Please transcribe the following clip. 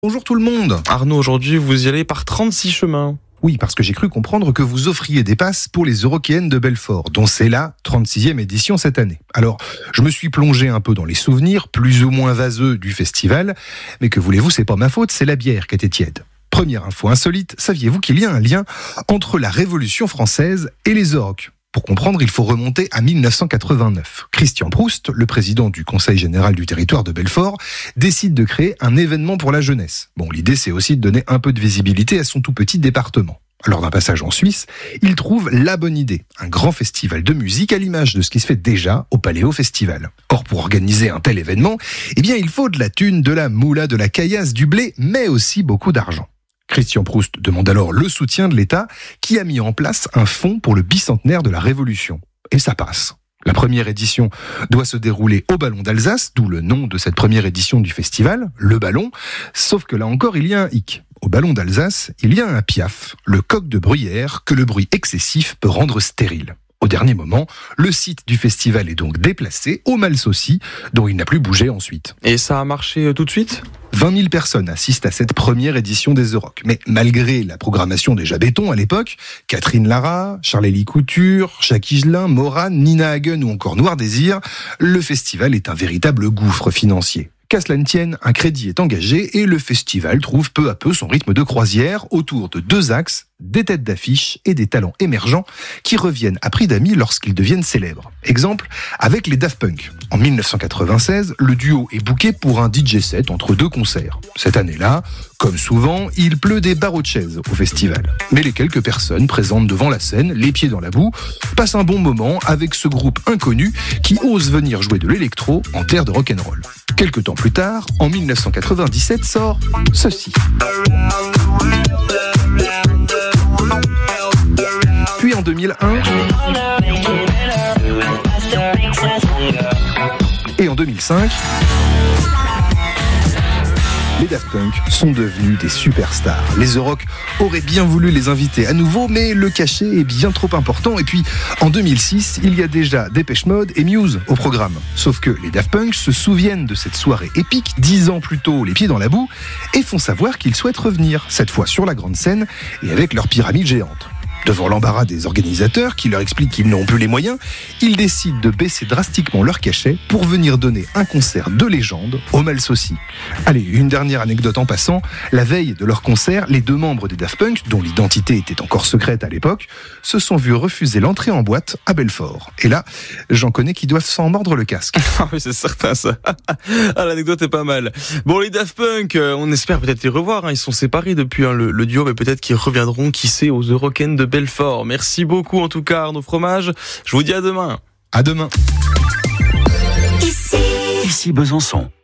Bonjour tout le monde. Arnaud, aujourd'hui, vous y allez par 36 chemins. Oui, parce que j'ai cru comprendre que vous offriez des passes pour les Eurokéennes de Belfort, dont c'est la 36e édition cette année. Alors, je me suis plongé un peu dans les souvenirs, plus ou moins vaseux, du festival, mais que voulez-vous, c'est pas ma faute, c'est la bière qui était tiède. Première info insolite, saviez-vous qu'il y a un lien entre la Révolution française et les Orocs ? Pour comprendre, il faut remonter à 1989. Christian Proust, le président du Conseil général du territoire de Belfort, décide de créer un événement pour la jeunesse. Bon, l'idée, c'est aussi de donner un peu de visibilité à son tout petit département. Lors d'un passage en Suisse, il trouve la bonne idée, un grand festival de musique à l'image de ce qui se fait déjà au Paléo Festival. Or, pour organiser un tel événement, il faut de la thune, de la moula, de la caillasse, du blé, mais aussi beaucoup d'argent. Christian Proust demande alors le soutien de l'État qui a mis en place un fonds pour le bicentenaire de la Révolution. Et ça passe. La première édition doit se dérouler au Ballon d'Alsace, d'où le nom de cette première édition du festival, le Ballon. Sauf que là encore, il y a un hic. Au Ballon d'Alsace, il y a un piaf, le coq de bruyère, que le bruit excessif peut rendre stérile. Au dernier moment, le site du festival est donc déplacé au Malsaucy, dont il n'a plus bougé ensuite. Et ça a marché tout de suite ? 20 000 personnes assistent à cette première édition des Orocs. Mais malgré la programmation déjà béton à l'époque, Catherine Lara, Charlélie Couture, Jacques Higelin, Morane, Nina Hagen ou encore Noir Désir, le festival est un véritable gouffre financier. Qu'à cela ne tienne, un crédit est engagé et le festival trouve peu à peu son rythme de croisière autour de deux axes, des têtes d'affiche et des talents émergents qui reviennent à prix d'amis lorsqu'ils deviennent célèbres. Exemple, avec les Daft Punk. En 1996, le duo est booké pour un DJ set entre deux concerts. Cette année-là, comme souvent, il pleut des barreaux de chaises au festival. Mais les quelques personnes présentes devant la scène, les pieds dans la boue, passent un bon moment avec ce groupe inconnu qui ose venir jouer de l'électro en terre de rock'n'roll. Quelques temps plus tard, en 1997, sort ceci. Puis en 2001 et en 2005, les Daft Punk sont devenus des superstars. Les Orocs auraient bien voulu les inviter à nouveau, mais le cachet est bien trop important. Et puis, en 2006, il y a déjà Depeche Mode et Muse au programme. Sauf que les Daft Punk se souviennent de cette soirée épique, 10 ans plus tôt, les pieds dans la boue, et font savoir qu'ils souhaitent revenir, cette fois sur la grande scène et avec leur pyramide géante. Devant l'embarras des organisateurs qui leur expliquent qu'ils n'ont plus les moyens, ils décident de baisser drastiquement leur cachet pour venir donner un concert de légende au Malsaucy. Allez, une dernière anecdote en passant. La veille de leur concert, les deux membres des Daft Punk, dont l'identité était encore secrète à l'époque, se sont vus refuser l'entrée en boîte à Belfort. Et là, j'en connais qui doivent s'en mordre le casque. Ah oui, c'est certain ça. Ah, l'anecdote est pas mal. Bon, les Daft Punk, on espère peut-être les revoir. Ils sont séparés depuis le duo, mais peut-être qu'ils reviendront, qui sait, aux Eurokéennes de Belfort. Merci beaucoup en tout cas Arnaud Fromage. Je vous dis à demain. À demain. Ici Besançon.